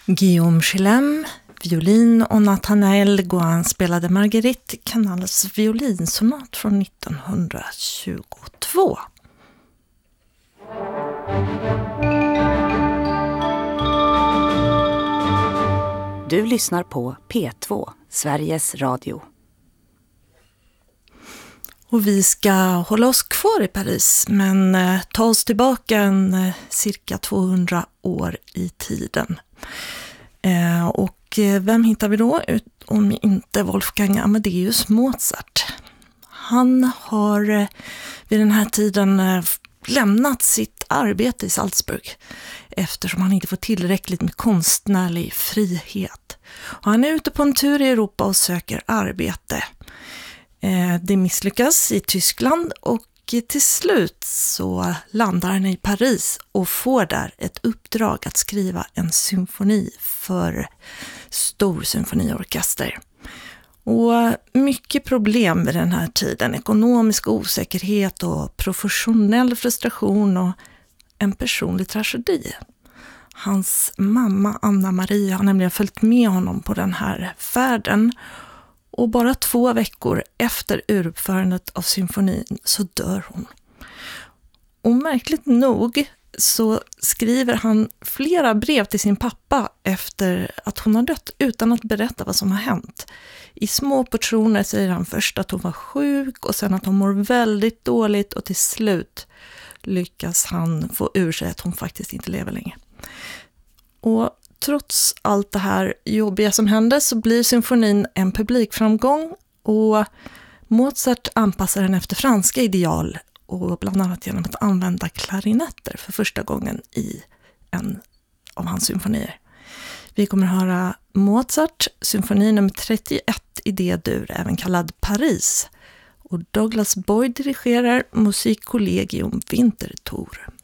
Guillaume Chilem, violin, och Nathanael Gouin spelade Marguerite Canals violinsonat från 1922. Du lyssnar på P2, Sveriges Radio. Och vi ska hålla oss kvar i Paris, men ta oss tillbaka cirka 200 år i tiden. Och vem hittar vi då om inte Wolfgang Amadeus Mozart? Han har vid den här tiden lämnat sitt arbete i Salzburg eftersom han inte får tillräckligt med konstnärlig frihet. Och han är ute på en tur i Europa och söker arbete. Det misslyckas i Tyskland och till slut så landar han i Paris och får där ett uppdrag att skriva en symfoni för stor symfoniorkester. Och mycket problem vid den här tiden, ekonomisk osäkerhet och professionell frustration och en personlig tragedi. Hans mamma Anna-Maria har nämligen följt med honom på den här färden. Och bara 2 veckor efter uruppförandet av symfonin så dör hon. Och märkligt nog så skriver han flera brev till sin pappa efter att hon har dött utan att berätta vad som har hänt. I små portioner säger han först att hon var sjuk och sen att hon mår väldigt dåligt, och till slut lyckas han få ur sig att hon faktiskt inte lever längre. Och trots allt det här jobbiga som hände så blir symfonin en publikframgång, och Mozart anpassar den efter franska ideal, och bland annat genom att använda klarinetter för första gången i en av hans symfonier. Vi kommer att höra Mozart, symfoni nummer 31 i D-dur, även kallad Paris. Och Douglas Boyd dirigerar Musikkollegium Winterthur.